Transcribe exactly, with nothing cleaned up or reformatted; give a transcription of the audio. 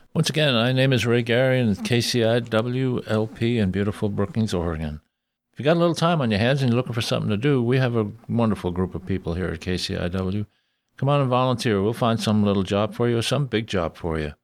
Once again, my name is Ray Gary and K C I W L P in beautiful Brookings, Oregon. If you got a little time on your hands and you're looking for something to do, we have a wonderful group of people here at K C I W. Come on and volunteer. We'll find some little job for you or some big job for you.